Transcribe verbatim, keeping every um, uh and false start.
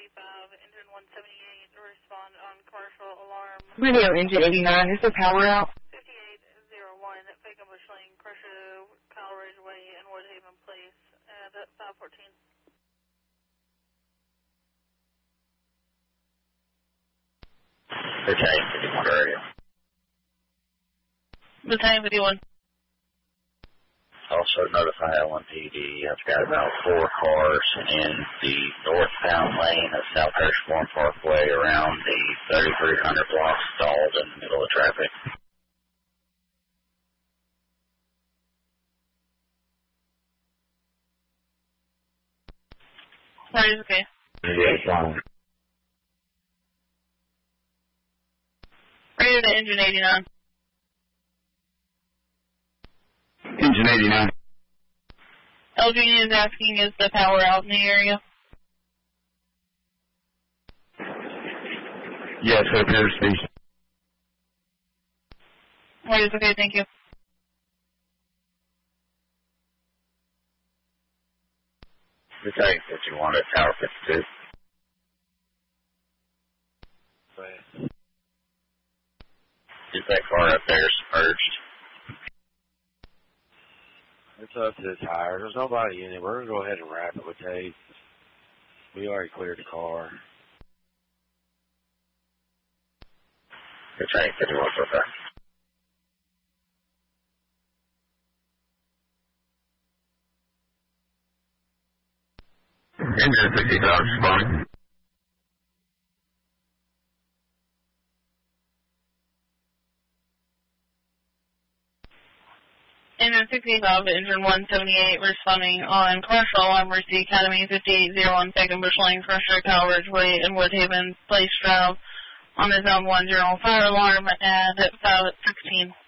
fifty-five, engine one seventy-eight, respond on commercial alarm. Radio engine eighty-nine, is there power out? fifty-eight oh one, Fagan Bush Lane, Crusher, Kyle Ridgeway, and Woodhaven Place, and at five fourteen. Battalion fifty-one area. Battalion fifty-one. Also notify L M P D. I've got about four cars in the northbound lane of South Hirschhorn Parkway around the thirty-three hundred block stalled in the middle of traffic. Sorry, okay. Yeah, fine. Radio to engine eighty-nine. Engine eighty-nine. L G is asking, is the power out in the area? Yes, it appears to be. Right, okay, thank you. Battalion fifty-one at Tower fifty-two. Right. Is that car up there submerged? It's up to the tires. There's nobody in it. We're going to go ahead and wrap it with tape. We already cleared the car. Battalion fifty-one so far. Engine sixty-five, responding. Engine sixty-five, engine one seventy-eight, responding on commercial alarm, Mercy Academy, fifty-eight oh one, Fagan Bush Lane, Crusher, Kyle Ridgeway, and Woodhaven Place Drive, on the zone one zero fire alarm at five sixteen.